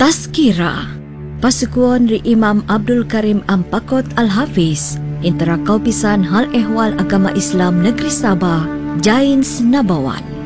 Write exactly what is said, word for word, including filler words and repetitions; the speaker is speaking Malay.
Tazkira, pasukuan ri Imam Abdul Karim Ampakot Al-Hafiz, intara kaupisan hal ehwal agama Islam Negeri Sabah, Jains Nabawan.